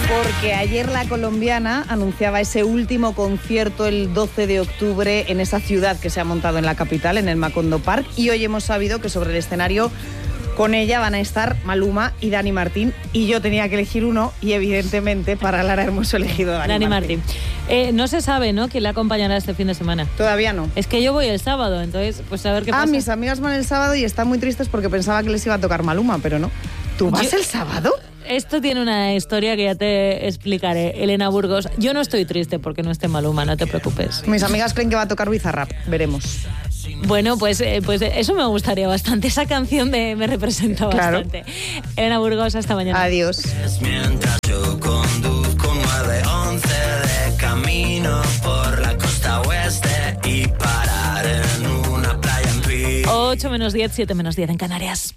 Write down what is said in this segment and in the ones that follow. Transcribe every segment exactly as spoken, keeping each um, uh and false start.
Porque ayer la colombiana anunciaba ese último concierto el doce de octubre en esa ciudad que se ha montado en la capital, en el Macondo Park, y hoy hemos sabido que sobre el escenario con ella van a estar Maluma y Dani Martín, y yo tenía que elegir uno y evidentemente para Lara hemos elegido Dani, Dani Martín. Martín. Eh, no se sabe, ¿no?, quién la acompañará este fin de semana. Todavía no. Es que yo voy el sábado, entonces pues a ver qué ah, pasa. Mis amigas van el sábado y están muy tristes porque pensaba que les iba a tocar Maluma, pero no. ¿Tú vas yo... el sábado? Esto tiene una historia que ya te explicaré, Elena Burgos. Yo no estoy triste porque no esté Maluma, no te preocupes. Mis amigas creen que va a tocar Bizarrap, veremos. Bueno, pues, eh, pues eso me gustaría bastante. Esa canción me, me representa bastante. Claro. Elena Burgos, hasta mañana. Adiós. Mientras yo conduzco nueve once de camino por la costa oeste y parar en una playa en Pi. ocho menos diez, siete menos diez en Canarias.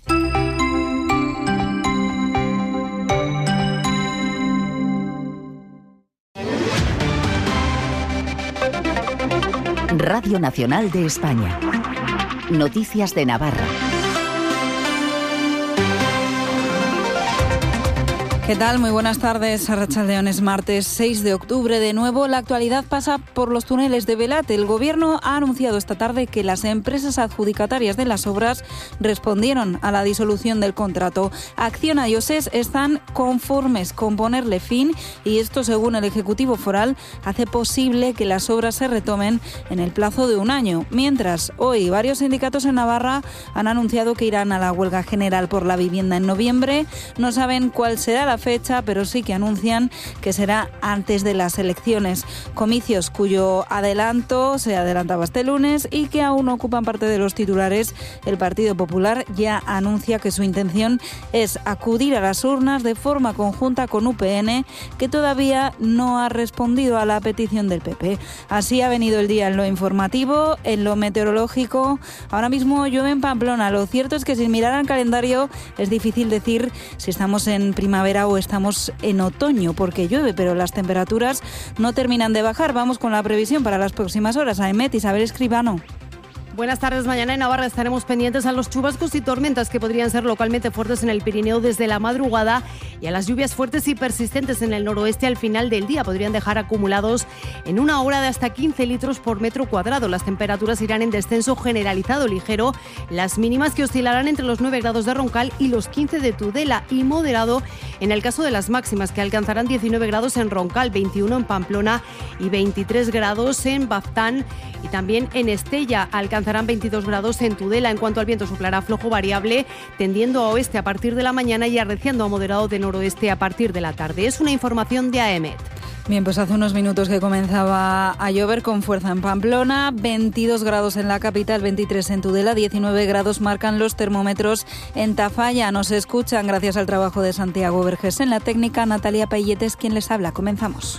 Radio Nacional de España. Noticias de Navarra. ¿Qué tal? Muy buenas tardes. Arratsaldeon, es martes seis de octubre. De nuevo, la actualidad pasa por los túneles de Belat. El Gobierno ha anunciado esta tarde que las empresas adjudicatarias de las obras respondieron a la disolución del contrato. Acciona y OSES están conformes con ponerle fin y esto, según el Ejecutivo Foral, hace posible que las obras se retomen en el plazo de un año. Mientras, hoy varios sindicatos en Navarra han anunciado que irán a la huelga general por la vivienda en noviembre. No saben cuál será la fecha, pero sí que anuncian que será antes de las elecciones. Comicios cuyo adelanto se adelantaba este lunes y que aún ocupan parte de los titulares. El Partido Popular ya anuncia que su intención es acudir a las urnas de forma conjunta con U P N, que todavía no ha respondido a la petición del P P. Así ha venido el día en lo informativo. En lo meteorológico, ahora mismo llueve en Pamplona. Lo cierto es que sin mirar al calendario es difícil decir si estamos en primavera o estamos en otoño, porque llueve, pero las temperaturas no terminan de bajar. Vamos con la previsión para las próximas horas. Aemet, Isabel Escribano. Buenas tardes. Mañana en Navarra estaremos pendientes a los chubascos y tormentas que podrían ser localmente fuertes en el Pirineo desde la madrugada y a las lluvias fuertes y persistentes en el noroeste al final del día. Podrían dejar acumulados en una hora de hasta quince litros por metro cuadrado. Las temperaturas irán en descenso generalizado ligero. Las mínimas que oscilarán entre los nueve grados de Roncal y los quince de Tudela, y moderado en el caso de las máximas, que alcanzarán diecinueve grados en Roncal, veintiuno en Pamplona y veintitrés grados en Baztán, y también en Estella alcanzarán veintidós grados en Tudela. En cuanto al viento, soplará flojo variable, tendiendo a oeste a partir de la mañana y arreciando a moderado de noroeste a partir de la tarde. Es una información de Aemet. Bien, pues hace unos minutos que comenzaba a llover con fuerza en Pamplona, veintidós grados en la capital, veintitrés en Tudela, diecinueve grados marcan los termómetros en Tafalla. Nos escuchan gracias al trabajo de Santiago Vergés. En la técnica, Natalia Pelletes, quien les habla. Comenzamos.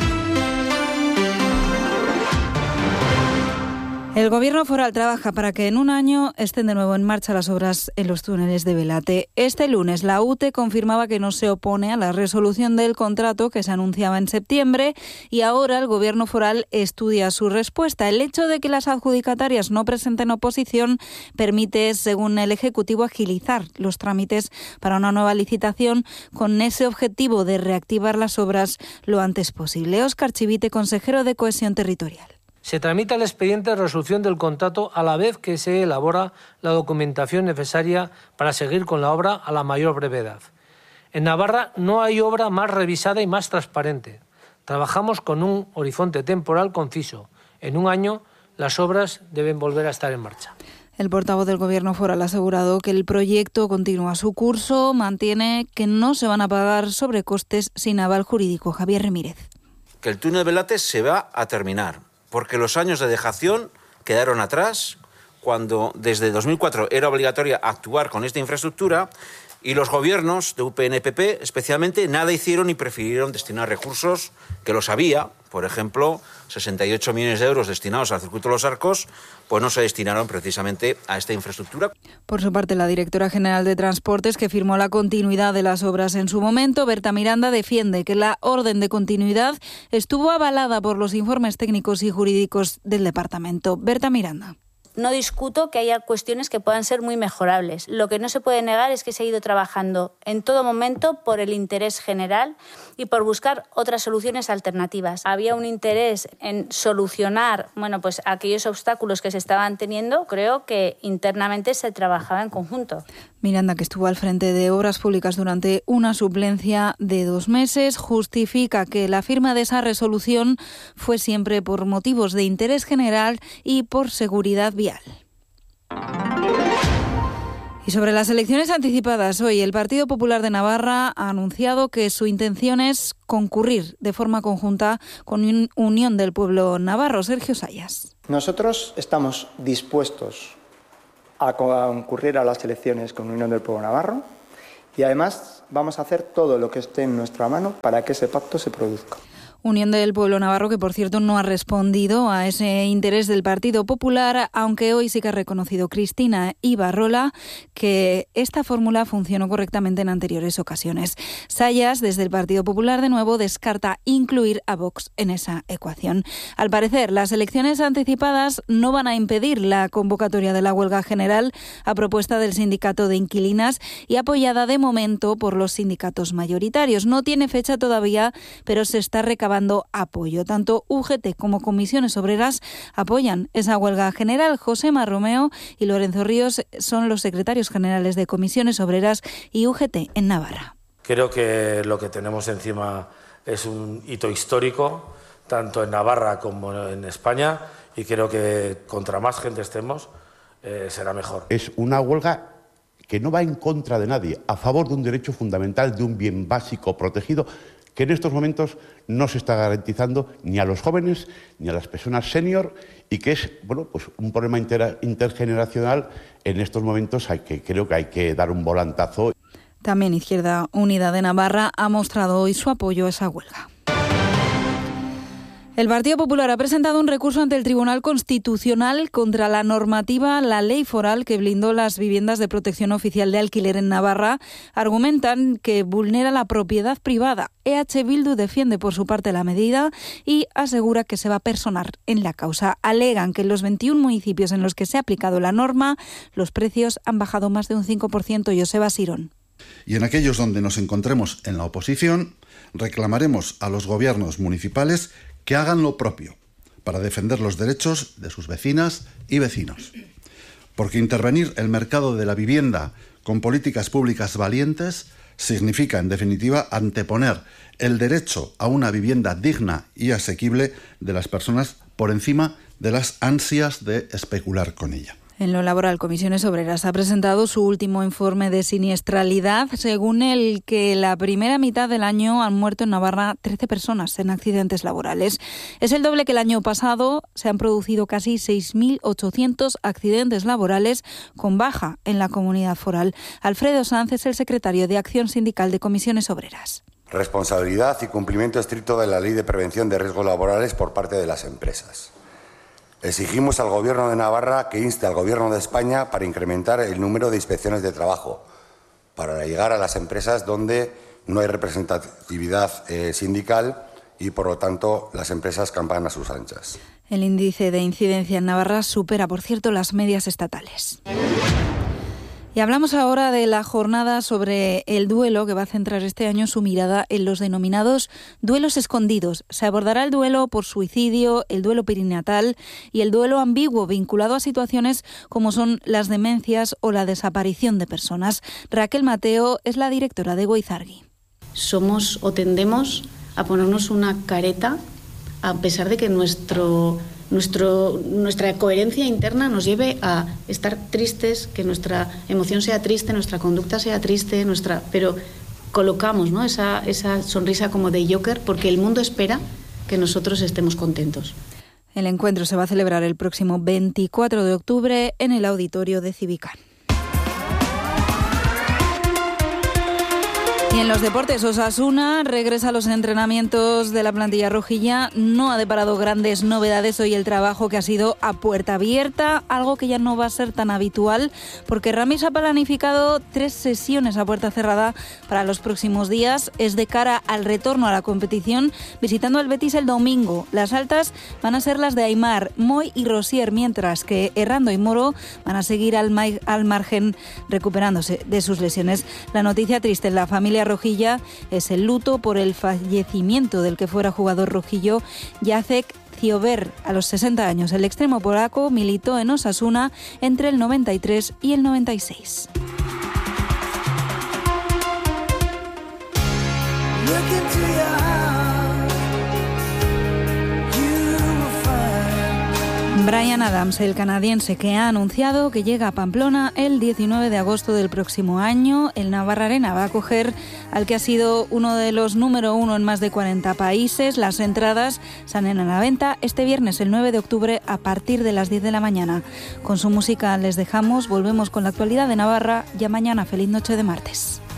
El Gobierno foral trabaja para que en un año estén de nuevo en marcha las obras en los túneles de Belate. Este lunes la U T E confirmaba que no se opone a la resolución del contrato que se anunciaba en septiembre y ahora el Gobierno foral estudia su respuesta. El hecho de que las adjudicatarias no presenten oposición permite, según el Ejecutivo, agilizar los trámites para una nueva licitación con ese objetivo de reactivar las obras lo antes posible. Óscar Chivite, consejero de Cohesión Territorial. Se tramita el expediente de resolución del contrato a la vez que se elabora la documentación necesaria para seguir con la obra a la mayor brevedad. En Navarra no hay obra más revisada y más transparente. Trabajamos con un horizonte temporal conciso. En un año las obras deben volver a estar en marcha. El portavoz del Gobierno foral ha asegurado que el proyecto continúa su curso, mantiene que no se van a pagar sobrecostes sin aval jurídico. Javier Remírez. Que el túnel Belate se va a terminar, porque los años de dejación quedaron atrás, cuando desde dos mil cuatro era obligatoria actuar con esta infraestructura y los gobiernos de U P N P P especialmente nada hicieron y prefirieron destinar recursos que los había. Por ejemplo, sesenta y ocho millones de euros destinados al circuito de los Arcos, pues no se destinaron precisamente a esta infraestructura. Por su parte, la directora general de Transportes, que firmó la continuidad de las obras en su momento, Berta Miranda, defiende que la orden de continuidad estuvo avalada por los informes técnicos y jurídicos del departamento. Berta Miranda. No discuto que haya cuestiones que puedan ser muy mejorables. Lo que no se puede negar es que se ha ido trabajando en todo momento por el interés general y por buscar otras soluciones alternativas. Había un interés en solucionar, bueno, pues aquellos obstáculos que se estaban teniendo. Creo que internamente se trabajaba en conjunto. Miranda, que estuvo al frente de Obras Públicas durante una suplencia de dos meses, justifica que la firma de esa resolución fue siempre por motivos de interés general y por seguridad vial. Y sobre las elecciones anticipadas, hoy el Partido Popular de Navarra ha anunciado que su intención es concurrir de forma conjunta con Unión del Pueblo Navarro. Sergio Sayas. Nosotros estamos dispuestos a concurrir a las elecciones con Unión del Pueblo Navarro y además vamos a hacer todo lo que esté en nuestra mano para que ese pacto se produzca. Unión del Pueblo Navarro, que por cierto no ha respondido a ese interés del Partido Popular, aunque hoy sí que ha reconocido Cristina Ibarrola que esta fórmula funcionó correctamente en anteriores ocasiones. Sayas, desde el Partido Popular, de nuevo descarta incluir a Vox en esa ecuación. Al parecer, las elecciones anticipadas no van a impedir la convocatoria de la huelga general a propuesta del sindicato de inquilinas y apoyada de momento por los sindicatos mayoritarios. No tiene fecha todavía, pero se está recabando apoyo. Tanto U G T como Comisiones Obreras apoyan esa huelga general. Josema Romeo y Lorenzo Ríos son los secretarios generales de Comisiones Obreras y U G T en Navarra. Creo que lo que tenemos encima es un hito histórico, tanto en Navarra como en España, y creo que contra más gente estemos, eh, será mejor. Es una huelga que no va en contra de nadie, a favor de un derecho fundamental, de un bien básico protegido, que en estos momentos no se está garantizando ni a los jóvenes ni a las personas senior y que es, bueno, pues un problema inter- intergeneracional. En estos momentos hay que, creo que hay que dar un volantazo. También Izquierda Unida de Navarra ha mostrado hoy su apoyo a esa huelga. El Partido Popular ha presentado un recurso ante el Tribunal Constitucional contra la normativa, la ley foral que blindó las viviendas de protección oficial de alquiler en Navarra. Argumentan que vulnera la propiedad privada. E H Bildu defiende por su parte la medida y asegura que se va a personar en la causa. Alegan que en los veintiún municipios en los que se ha aplicado la norma, los precios han bajado más de un cinco por ciento. Joseba Sirón. Y en aquellos donde nos encontremos en la oposición, reclamaremos a los gobiernos municipales que hagan lo propio para defender los derechos de sus vecinas y vecinos. Porque intervenir el mercado de la vivienda con políticas públicas valientes significa, en definitiva, anteponer el derecho a una vivienda digna y asequible de las personas por encima de las ansias de especular con ella. En lo laboral, Comisiones Obreras ha presentado su último informe de siniestralidad, según el que la primera mitad del año han muerto en Navarra trece personas en accidentes laborales. Es el doble que el año pasado. Se han producido casi seis mil ochocientos accidentes laborales con baja en la comunidad foral. Alfredo Sanz es el secretario de Acción Sindical de Comisiones Obreras. Responsabilidad y cumplimiento estricto de la Ley de Prevención de Riesgos Laborales por parte de las empresas. Exigimos al Gobierno de Navarra que inste al Gobierno de España para incrementar el número de inspecciones de trabajo, para llegar a las empresas donde no hay representatividad eh, sindical y, por lo tanto, las empresas campan a sus anchas. El índice de incidencia en Navarra supera, por cierto, las medias estatales. Y hablamos ahora de la jornada sobre el duelo, que va a centrar este año su mirada en los denominados duelos escondidos. Se abordará el duelo por suicidio, el duelo perinatal y el duelo ambiguo, vinculado a situaciones como son las demencias o la desaparición de personas. Raquel Mateo es la directora de Goizargui. Somos o tendemos a ponernos una careta a pesar de que nuestro... Nuestro, nuestra coherencia interna nos lleve a estar tristes, que nuestra emoción sea triste, nuestra conducta sea triste, nuestra, pero colocamos, ¿no?, esa, esa sonrisa como de Joker porque el mundo espera que nosotros estemos contentos. El encuentro se va a celebrar el próximo veinticuatro de octubre en el auditorio de Civicán. Y en los deportes, Osasuna regresa a los entrenamientos de la plantilla rojilla. No ha deparado grandes novedades hoy el trabajo, que ha sido a puerta abierta, algo que ya no va a ser tan habitual, porque Ramis ha planificado tres sesiones a puerta cerrada para los próximos días. Es de cara al retorno a la competición, visitando al Betis el domingo. Las altas van a ser las de Aimar, Moy y Rosier, mientras que Errando y Moro van a seguir al, ma- al margen recuperándose de sus lesiones. La noticia triste en la familia rojilla es el luto por el fallecimiento del que fuera jugador rojillo, Jacek Ziober, a los sesenta años. El extremo polaco militó en Osasuna entre el noventa y tres y el noventa y seis. Bryan Adams, el canadiense, que ha anunciado que llega a Pamplona el diecinueve de agosto del próximo año. El Navarra Arena va a acoger al que ha sido uno de los número uno en más de cuarenta países. Las entradas salen a la venta este viernes, el nueve de octubre, a partir de las diez de la mañana. Con su música les dejamos, volvemos con la actualidad de Navarra. Ya mañana, feliz noche de martes.